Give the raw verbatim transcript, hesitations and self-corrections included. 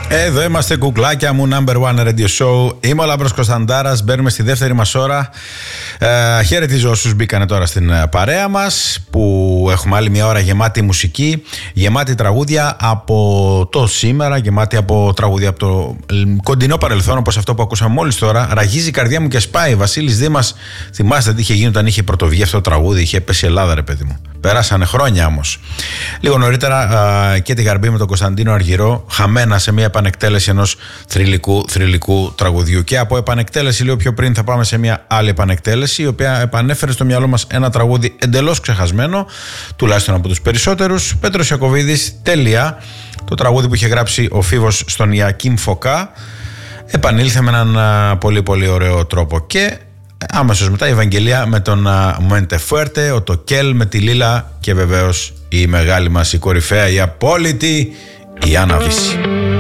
Εδώ είμαστε, κουκλάκια μου, number one radio show. Είμαι ο Λάμπρος Κωνσταντάρας. Μπαίνουμε στη δεύτερη μας ώρα. Ε, χαιρετίζω όσους μπήκανε τώρα στην παρέα μας, που έχουμε άλλη μια ώρα γεμάτη μουσική, γεμάτη τραγούδια από το σήμερα, γεμάτη από τραγούδια από το κοντινό παρελθόν, όπως αυτό που ακούσαμε μόλις τώρα. Ραγίζει η καρδιά μου και σπάει. Βασίλης Δήμας, θυμάστε τι είχε γίνει όταν είχε πρωτοβγεί αυτό το τραγούδι? Είχε πέσει η Ελλάδα, ρε παιδί μου. Πέρασανε χρόνια όμως. Λίγο νωρίτερα α, και τη Γαρμπή με τον Κωνσταντίνο Αργυρό, χαμένα σε μια επανεκτέλεση ενός θρυλικού, θρυλικού τραγουδιού. Και από επανεκτέλεση, λίγο πιο πριν, θα πάμε σε μια άλλη επανεκτέλεση, η οποία επανέφερε στο μυαλό μας ένα τραγούδι εντελώς ξεχασμένο, τουλάχιστον από τους περισσότερους. Πέτρος Ιακωβίδης, Τέλεια, το τραγούδι που είχε γράψει ο Φίβος στον Ιακίμ Φωκά, επανήλθε με έναν α, πολύ πολύ ωραίο τρόπο. Και άμεσως μετά η Ευαγγελία με τον Μέντε Φουέρτε, ο Τοκέλ με τη Λίλα και βεβαίως η μεγάλη μας, η κορυφαία, η απόλυτη, η Άννα Βύση.